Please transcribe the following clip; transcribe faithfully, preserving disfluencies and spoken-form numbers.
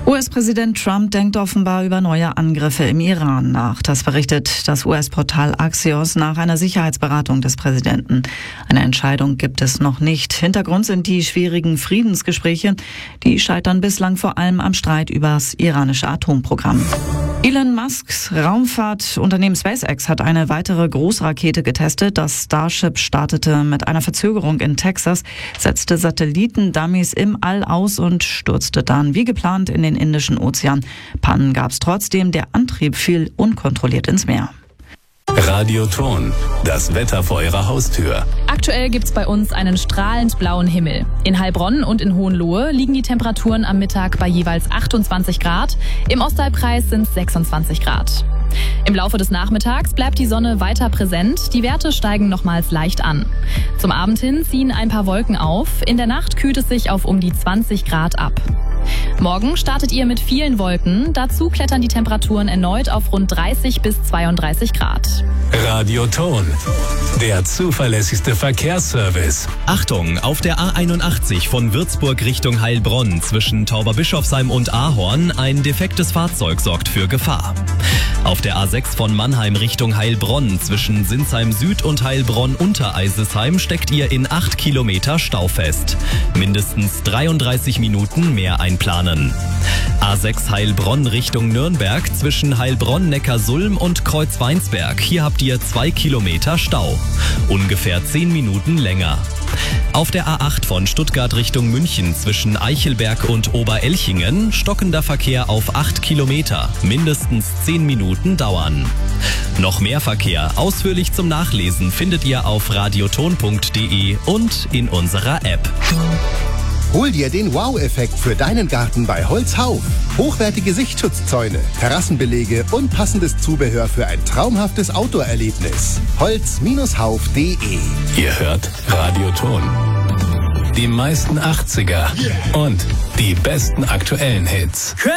U S-Präsident Trump denkt offenbar über neue Angriffe im Iran nach. Das berichtet das U S-Portal Axios nach einer Sicherheitsberatung des Präsidenten. Eine Entscheidung gibt es noch nicht. Hintergrund sind die schwierigen Friedensgespräche. Die scheitern bislang vor allem am Streit über das iranische Atomprogramm. Elon Musks Raumfahrtunternehmen SpaceX hat eine weitere Großrakete getestet. Das Starship startete mit einer Verzögerung in Texas, setzte Satelliten-Dummies im All aus und stürzte dann wie geplant in den Indischen Ozean. Pannen gab es trotzdem, der Antrieb fiel unkontrolliert ins Meer. Radioton, das Wetter vor Ihrer Haustür. Aktuell gibt's bei uns einen strahlend blauen Himmel. In Heilbronn und in Hohenlohe liegen die Temperaturen am Mittag bei jeweils achtundzwanzig Grad. Im Ostalbkreis sind es sechsundzwanzig Grad. Im Laufe des Nachmittags bleibt die Sonne weiter präsent. Die Werte steigen nochmals leicht an. Zum Abend hin ziehen ein paar Wolken auf. In der Nacht kühlt es sich auf um die zwanzig Grad ab. Morgen startet ihr mit vielen Wolken. Dazu klettern die Temperaturen erneut auf rund dreißig bis zweiunddreißig Grad. Radioton, der zuverlässigste Verkehrsservice. Achtung, auf der A einundachtzig von Würzburg Richtung Heilbronn zwischen Tauberbischofsheim und Ahorn ein defektes Fahrzeug sorgt für Gefahr. Auf der A sechs von Mannheim Richtung Heilbronn zwischen Sinsheim Süd und Heilbronn Untereisesheim steckt ihr in acht Kilometer Stau fest. Mindestens dreiunddreißig Minuten mehr einplanen. A sechs Heilbronn Richtung Nürnberg zwischen Heilbronn-Neckarsulm und Kreuzweinsberg. Hier habt ihr zwei Kilometer Stau. Ungefähr zehn Minuten länger. Auf der A acht von Stuttgart Richtung München zwischen Eichelberg und Oberelchingen stockender Verkehr auf acht Kilometer. Mindestens zehn Minuten dauern. Noch mehr Verkehr ausführlich zum Nachlesen findet ihr auf radioton punkt de und in unserer App. Hol dir den Wow-Effekt für deinen Garten bei Holzhauf. Hochwertige Sichtschutzzäune, Terrassenbelege und passendes Zubehör für ein traumhaftes Outdoor-Erlebnis. holz Hauf punkt de. Ihr hört Radioton. Die meisten achtziger und die besten aktuellen Hits.